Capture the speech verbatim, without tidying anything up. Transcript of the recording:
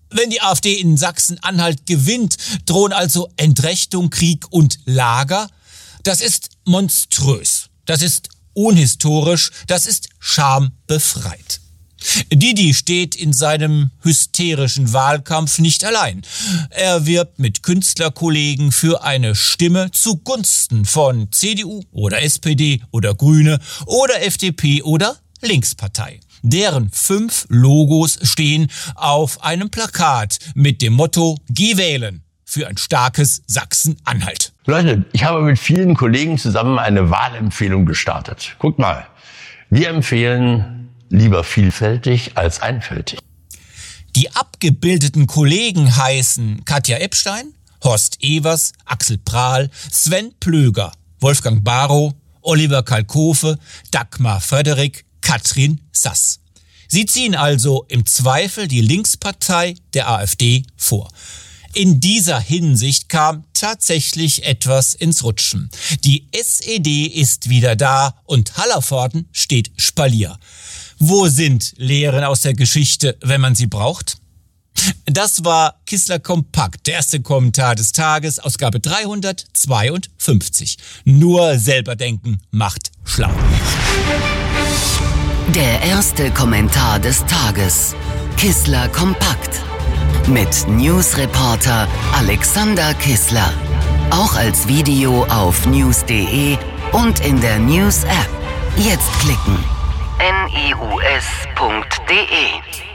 Wenn die AfD in Sachsen-Anhalt gewinnt, drohen also Entrechtung, Krieg und Lager. Das ist monströs, das ist unhistorisch, das ist schambefreit. Didi steht in seinem hysterischen Wahlkampf nicht allein. Er wirbt mit Künstlerkollegen für eine Stimme zugunsten von C D U oder S P D oder Grüne oder F D P oder Linkspartei. Deren fünf Logos stehen auf einem Plakat mit dem Motto „Geh wählen" für ein starkes Sachsen-Anhalt. Leute, ich habe mit vielen Kollegen zusammen eine Wahlempfehlung gestartet. Guckt mal, wir empfehlen lieber vielfältig als einfältig. Die abgebildeten Kollegen heißen Katja Epstein, Horst Evers, Axel Prahl, Sven Plöger, Wolfgang Barrow, Oliver Kalkofe, Dagmar Frederik, Katrin Sass. Sie ziehen also im Zweifel die Linkspartei der AfD vor. In dieser Hinsicht kam tatsächlich etwas ins Rutschen. Die S E D ist wieder da und Hallervorden steht Spalier. Wo sind Lehren aus der Geschichte, wenn man sie braucht? Das war Kissler Kompakt, der erste Kommentar des Tages, Ausgabe dreihundertzweiundfünfzig. Nur selber denken macht schlau. Der erste Kommentar des Tages. Kissler Kompakt. Mit Newsreporter Alexander Kissler. Auch als Video auf news punkt de und in der News-App. Jetzt klicken. news punkt de